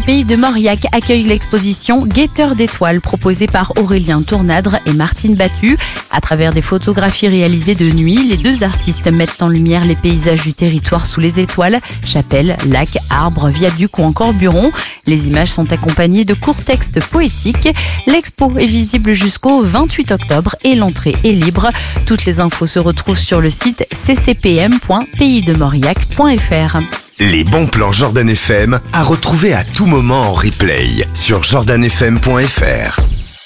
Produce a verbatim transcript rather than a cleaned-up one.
Pays de Mauriac accueille l'exposition Guetteur d'étoiles proposée par Aurélien Tournadre et Martine Battu. À travers des photographies réalisées de nuit, les deux artistes mettent en lumière les paysages du territoire sous les étoiles, chapelles, lacs, arbres, viaducs ou encore burons. Les images sont accompagnées de courts textes poétiques. L'expo est visible jusqu'au vingt-huit octobre et l'entrée est libre. Toutes les infos se retrouvent sur le site c c p m point pays de mauriac point f r. Les bons plans Jordan F M à retrouver à tout moment en replay sur jordan f m point f r.